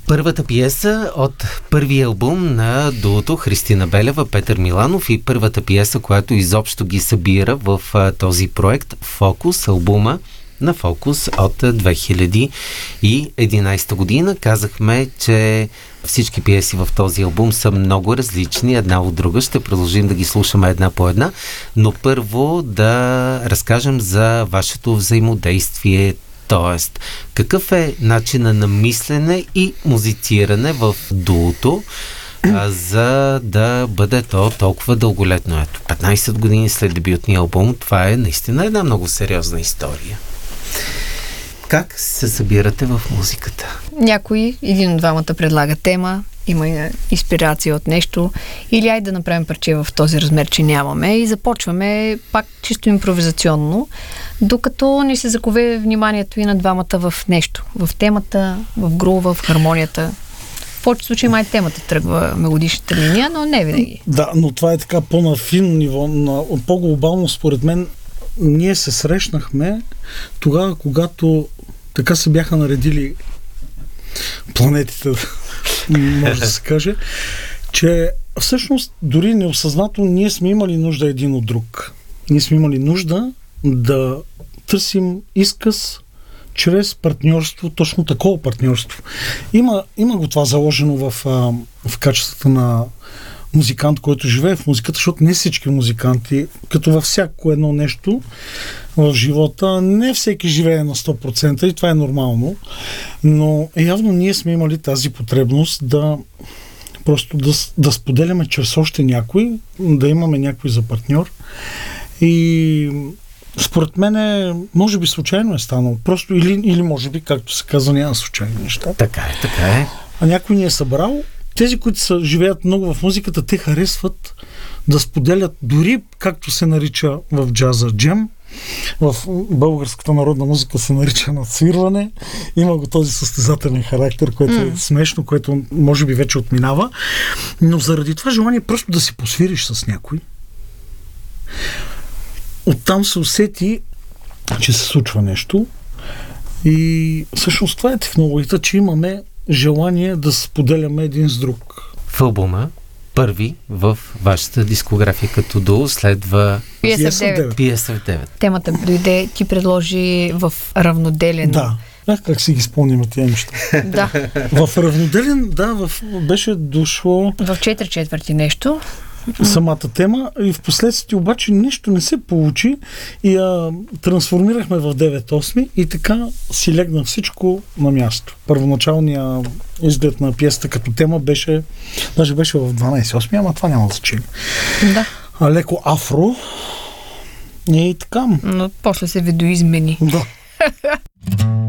Първата пиеса от първия албум на дуото Христина Белева, Петър Миланов и първата пиеса, която изобщо ги събира в този проект Фокус, албума на Фокус от 2011 година. Казахме, че всички пиеси в този албум са много различни, една от друга. Ще продължим да ги слушаме една по една, но първо да разкажем за вашето взаимодействие. Тоест, какъв е начинът на мислене и музициране в дуото, за да бъде то толкова дълголетно? Ето, 15 години след дебютния албум, това е наистина една много сериозна история. Как се събирате в музиката? Някой, един от двамата предлага тема, има инспирация от нещо, или айде да направим парче в този размер, че нямаме, и започваме пак чисто импровизационно, докато ни се закове вниманието и на двамата в нещо. В темата, в грува, в хармонията. В повечето случаи май темата тръгва мелодичната линия, но не винаги. Да, но това е така по-на финно ниво, по-глобално според мен. Ние се срещнахме тогава, когато така се бяха наредили планетите, може да се каже, че всъщност дори неосъзнато ние сме имали нужда един от друг. Ние сме имали нужда да търсим изказ чрез партньорство, точно такова партньорство. Има го това заложено в качествата на музикант, който живее в музиката, защото не всички музиканти, като във всяко едно нещо в живота, не всеки живее на 100% и това е нормално, но явно ние сме имали тази потребност просто да споделяме чрез още някой, да имаме някой за партньор, и според мен може би случайно е станало. Просто или може би, както се казва, няма случайни неща. Така е. А някой ни е събрал. Тези, които живеят много в музиката, те харесват да споделят, дори както се нарича в джаза джем, в българската народна музика се нарича надсвирване. Има го този състезателен характер, което е смешно, което може би вече отминава. Но заради това желание просто да си посвириш с някой, оттам се усети, че се случва нещо, и всъщност това е технологията, че имаме желание да споделяме един с друг. В албума първи в вашата дискография като дуо следва PSF9. Темата дойде, ти предложи в равноделен. Да. Как си ги спомним тези неща? Да. В равноделен, беше дошло в 4/4 нещо. Самата тема, и в последствие обаче нещо не се получи и я трансформирахме в 9/8 и така си легна всичко на място. Първоначалният изглед на пиесата като тема беше в 12/8, ама това няма значение. Да. Леко афро и така. Но после се видоизмени. Да.